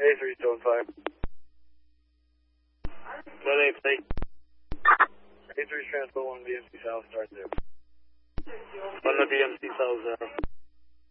A325. What they say? A3 transfer 1 DMC South, start there. 1 DMC South 0.